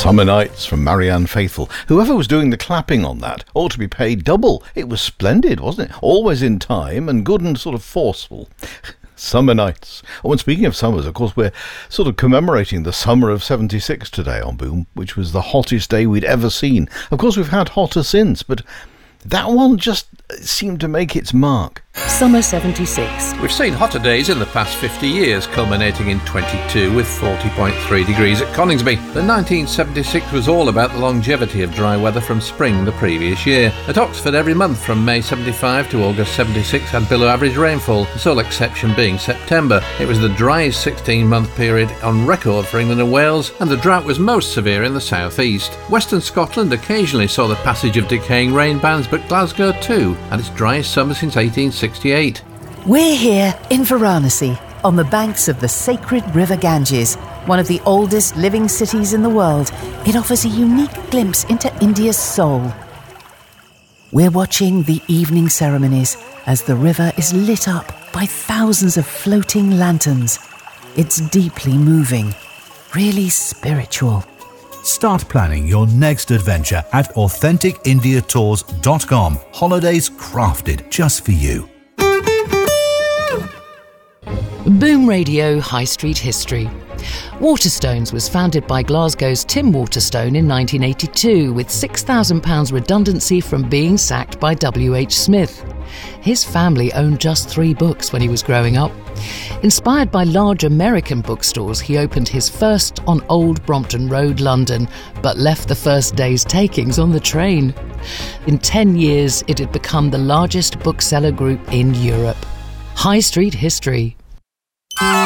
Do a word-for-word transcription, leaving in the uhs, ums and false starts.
Summer Nights from Marianne Faithfull. Whoever was doing the clapping on that ought to be paid double. It was splendid, wasn't it? Always in time and good and sort of forceful. Summer Nights. Oh, and speaking of summers, of course, we're sort of commemorating the summer of seventy-six today on Boom, which was the hottest day we'd ever seen. Of course, we've had hotter since, but that one just seemed to make its mark. Summer seventy-six. We've seen hotter days in the past fifty years, culminating in twenty-two with forty point three degrees at Coningsby. The nineteen seventy-six was all about the longevity of dry weather from spring the previous year. At Oxford, every month from May seventy-five to August seventy-six had below average rainfall, the sole exception being September. It was the driest sixteen-month period on record for England and Wales, and the drought was most severe in the south east. Western Scotland occasionally saw the passage of decaying rain bands, but Glasgow too had its driest summer since eighteen sixty-eight. We're here in Varanasi, on the banks of the sacred river Ganges, one of the oldest living cities in the world. It offers a unique glimpse into India's soul. We're watching the evening ceremonies as the river is lit up by thousands of floating lanterns. It's deeply moving, really spiritual. Start planning your next adventure at authentic india tours dot com. Holidays crafted just for you. Boom Radio High Street History. Waterstones was founded by Glasgow's Tim Waterstone in nineteen eighty-two with six thousand pounds redundancy from being sacked by W H Smith. His family owned just three books when he was growing up. Inspired by large American bookstores, he opened his first on Old Brompton Road, London, but left the first day's takings on the train. In ten years, it had become the largest bookseller group in Europe. High Street History.